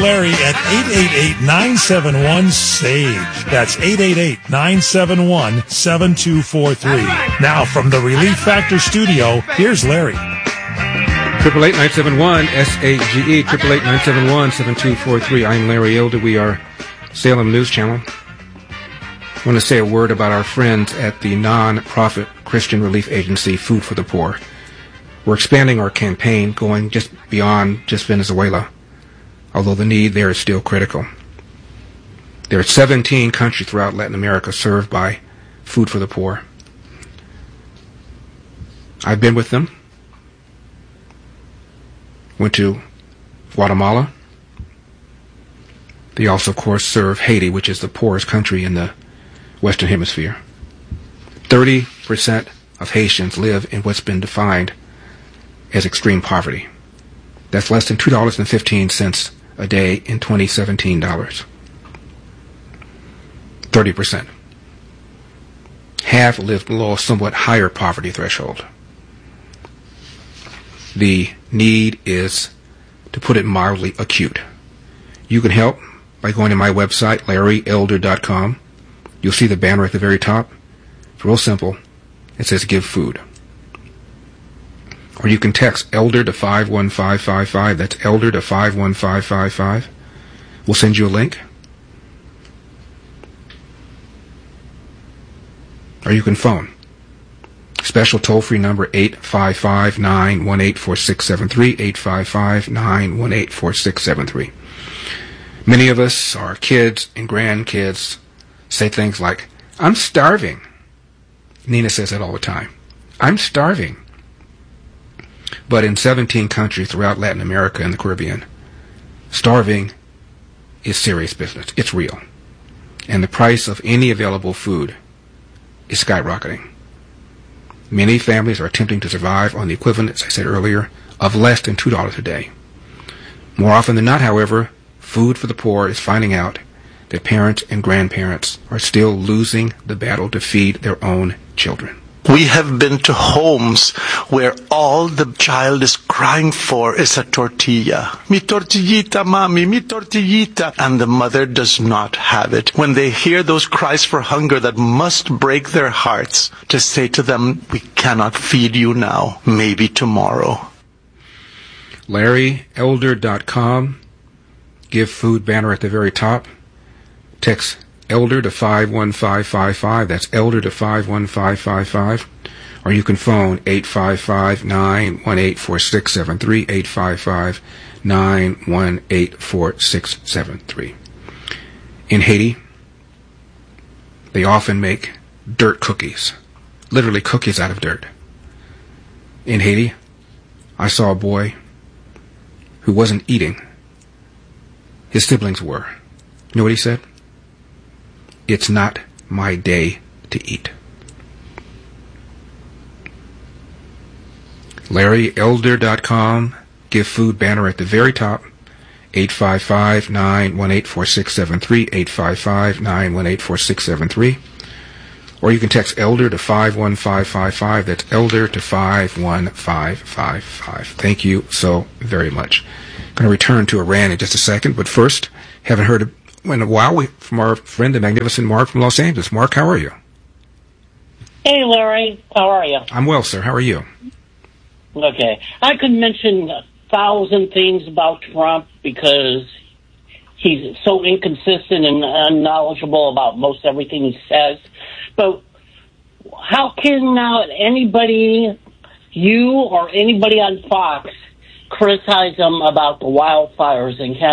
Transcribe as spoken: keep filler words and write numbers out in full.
Larry at eight eight eight, nine seven one, S A G E. That's eight eight eight, nine seven one, seven two four three. Now, from the Relief Factor studio, here's Larry. Triple eight nine seven one S A G E. Triple eight nine seven one seven two four three. I'm Larry Elder. We are Salem News Channel. I want to say a word about our friends at the non-profit Christian relief agency Food for the Poor. We're expanding our campaign, going just beyond just Venezuela, although the need there is still critical. There are seventeen countries throughout Latin America served by Food for the Poor. I've been with them. Went to Guatemala. They also, of course, serve Haiti, which is the poorest country in the Western Hemisphere. thirty percent of Haitians live in what's been defined as extreme poverty. That's less than two dollars and fifteen cents a day in twenty seventeen dollars. thirty percent. Half live below a somewhat higher poverty threshold. The need is, to put it mildly, acute. You can help by going to my website, larry elder dot com. You'll see the banner at the very top. It's real simple. It says Give Food. Or you can text ELDER to five one five five five. That's ELDER to five one five five five. We'll send you a link. Or you can phone. Special toll-free number eight five five, nine one eight, four six seven three, eight five five, nine one eight, four six seven three. Many of us, our kids and grandkids, say things like, I'm starving. Nina says that all the time. I'm starving. But in seventeen countries throughout Latin America and the Caribbean, starving is serious business. It's real. And the price of any available food is skyrocketing. Many families are attempting to survive on the equivalent, as I said earlier, of less than two dollars a day. More often than not, however, Food for the Poor is finding out that parents and grandparents are still losing the battle to feed their own children. We have been to homes where all the child is crying for is a tortilla. Mi tortillita, mami, mi tortillita. And the mother does not have it. When they hear those cries for hunger that must break their hearts, to say to them, we cannot feed you now, maybe tomorrow. larry elder dot com. Give Food banner at the very top. Text ELDER to five one five five five. That's ELDER to five one five five five. Or you can phone eight five five, nine one eight, four six seven three, eight five five, nine one eight, four six seven three. In Haiti, they often make dirt cookies. Literally cookies out of dirt. In Haiti, I saw a boy who wasn't eating. His siblings were. You know what he said? It's not my day to eat. larry elder dot com. Give Food banner at the very top. eight five five, nine one eight, four six seven three. eight five five, nine one eight, four six seven three. Or you can text ELDER to five one five five five. That's ELDER to five one five five five. Thank you so very much. I'm going to return to Iran in just a second, but first, haven't heard in a while from our friend, the magnificent Mark from Los Angeles. Mark, how are you? Hey, Larry. How are you? I'm well, sir. How are you? Okay. I could mention a thousand things about Trump because he's so inconsistent and unknowledgeable about most everything he says. But how can now anybody, you or anybody on Fox, criticize him about the wildfires in California?